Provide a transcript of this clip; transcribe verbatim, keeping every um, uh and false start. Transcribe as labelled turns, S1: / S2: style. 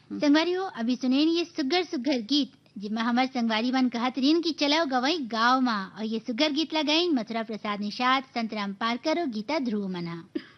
S1: संगवारी हो अभी सुने ये सुगर सुगर गीत जिसमें हमारे संगवारी बन कहत रीन की चलाओ गवई गाँव माँ और ये सुगर गीत लगाइन मथुरा प्रसाद निषाद संतराम पारकर और गीता ध्रुव मना।